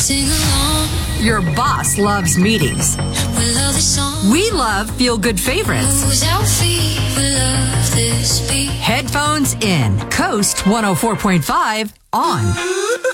sing along. Your boss loves meetings. We love this song. We love feel-good favorites. Moves our feet. We love this beat. Headphones in. Coast 104.5 on.